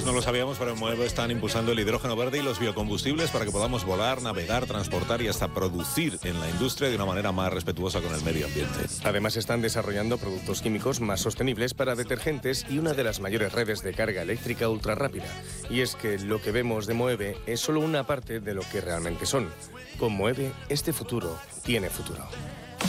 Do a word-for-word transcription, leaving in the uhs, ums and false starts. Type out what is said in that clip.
Muchos no lo sabíamos, pero en Moeve están impulsando el hidrógeno verde y los biocombustibles para que podamos volar, navegar, transportar y hasta producir en la industria de una manera más respetuosa con el medio ambiente. Además, están desarrollando productos químicos más sostenibles para detergentes y una de las mayores redes de carga eléctrica ultra rápida. Y es que lo que vemos de Moeve es solo una parte de lo que realmente son. Con Moeve, este futuro tiene futuro.